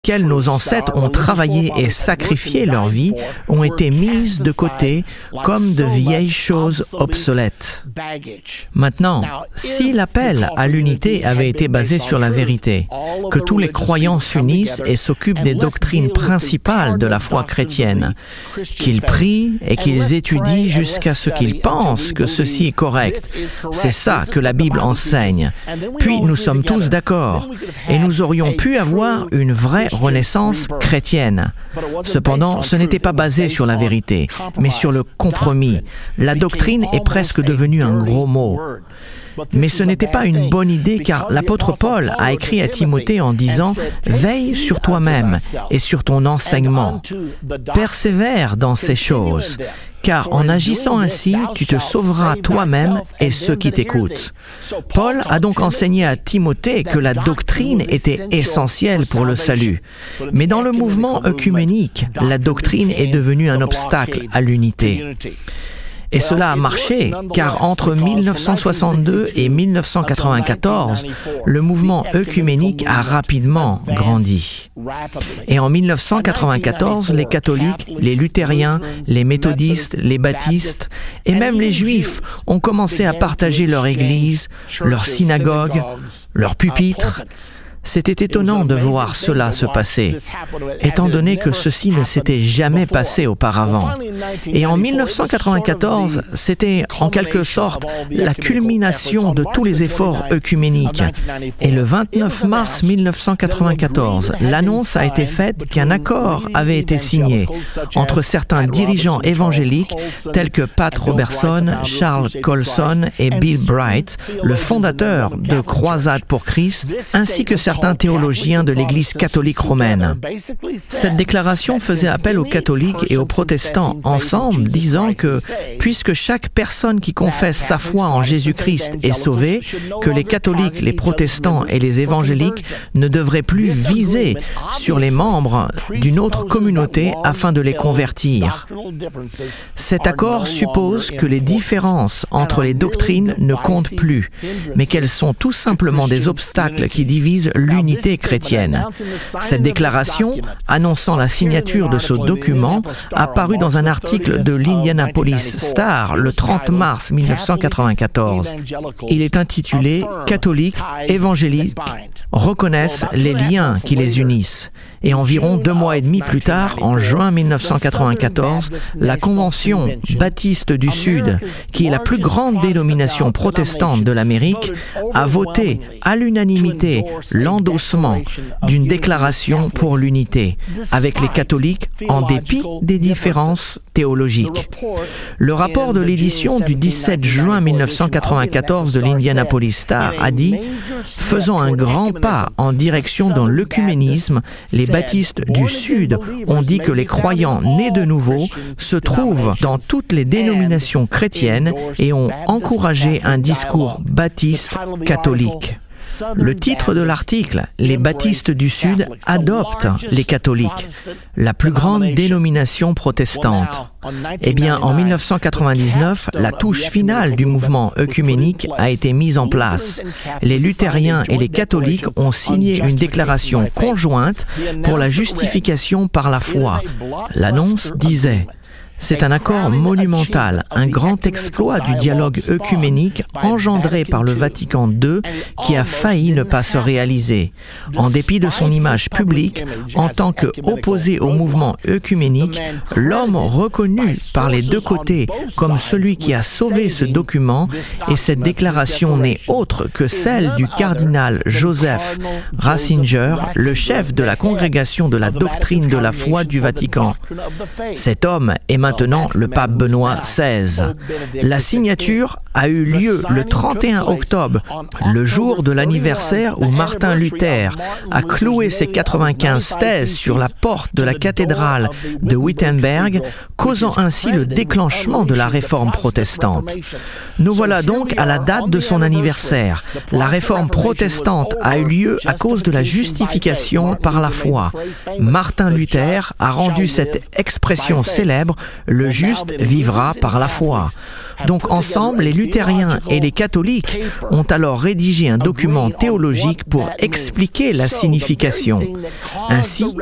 lesquelles nos ancêtres ont travaillé et sacrifié leur vie ont été mises de côté comme de vieilles choses obsolètes. Maintenant, si l'appel à l'unité avait été basé sur la vérité, que tous les croyants s'unissent et s'occupent des doctrines principales de la foi chrétienne, qu'ils prient et qu'ils étudient jusqu'à ce qu'ils pensent que ceci est correct, c'est ça que la Bible enseigne. Puis nous sommes tous d'accord et nous aurions pu avoir une vraie renaissance chrétienne. Cependant, ce n'était pas basé sur la vérité, mais sur le compromis. La doctrine est presque devenue un gros mot. Mais ce n'était pas une bonne idée car l'apôtre Paul a écrit à Timothée en disant « Veille sur toi-même et sur ton enseignement. Persévère dans ces choses. » Car en agissant ainsi, tu te sauveras toi-même et ceux qui t'écoutent. Paul a donc enseigné à Timothée que la doctrine était essentielle pour le salut. Mais dans le mouvement œcuménique, la doctrine est devenue un obstacle à l'unité. Et cela a marché, car entre 1962 et 1994, le mouvement œcuménique a rapidement grandi. Et en 1994, les catholiques, les luthériens, les méthodistes, les baptistes et même les juifs ont commencé à partager leur église, leur synagogue, leur pupitre. C'était étonnant de voir cela se passer, étant donné que ceci ne s'était jamais passé auparavant. Et en 1994, c'était en quelque sorte la culmination de tous les efforts œcuméniques. Et le 29 mars 1994, l'annonce a été faite qu'un accord avait été signé entre certains dirigeants évangéliques tels que Pat Robertson, Charles Colson et Bill Bright, le fondateur de Croisade pour Christ, ainsi que certains théologiens de l'Église catholique romaine. Cette déclaration faisait appel aux catholiques et aux protestants ensemble, disant que, puisque chaque personne qui confesse sa foi en Jésus-Christ est sauvée, que les catholiques, les protestants et les évangéliques ne devraient plus viser sur les membres d'une autre communauté afin de les convertir. Cet accord suppose que les différences entre les doctrines ne comptent plus, mais qu'elles sont tout simplement des obstacles qui divisent l'unité chrétienne. Cette déclaration, annonçant la signature de ce document, a paru dans un article de l'Indianapolis Star le 30 mars 1994. Il est intitulé « Catholiques, évangéliques reconnaissent les liens qui les unissent ». Et environ 2 mois et demi plus tard, en juin 1994, la Convention baptiste du Sud, qui est la plus grande dénomination protestante de l'Amérique, a voté à l'unanimité l'endossement d'une déclaration pour l'unité avec les catholiques en dépit des différences théologiques. Le rapport de l'édition du 17 juin 1994 de l'Indianapolis Star a dit « Faisant un grand pas en direction dans l'œcuménisme, les baptistes du Sud ont dit que les croyants nés de nouveau se trouvent dans toutes les dénominations chrétiennes et ont encouragé un discours baptiste catholique. » Le titre de l'article, « Les baptistes du Sud adoptent les catholiques, la plus grande dénomination protestante ». Eh bien, en 1999, la touche finale du mouvement œcuménique a été mise en place. Les luthériens et les catholiques ont signé une déclaration conjointe pour la justification par la foi. L'annonce disait « C'est un accord monumental, un grand exploit du dialogue œcuménique engendré par le Vatican II qui a failli ne pas se réaliser. En dépit de son image publique, en tant qu'opposé au mouvement œcuménique, l'homme reconnu par les deux côtés comme celui qui a sauvé ce document, et cette déclaration n'est autre que celle du cardinal Joseph Ratzinger, le chef de la congrégation de la doctrine de la foi du Vatican. Cet homme est maintenant le pape Benoît XVI. La signature a eu lieu le 31 octobre, le jour de l'anniversaire où Martin Luther a cloué ses 95 thèses sur la porte de la cathédrale de Wittenberg, causant ainsi le déclenchement de la réforme protestante. Nous voilà donc à la date de son anniversaire. La réforme protestante a eu lieu à cause de la justification par la foi. Martin Luther a rendu cette expression célèbre « Le juste vivra par la foi ». Donc ensemble, les luthériens et les catholiques ont alors rédigé un document théologique pour expliquer la signification. Ainsi,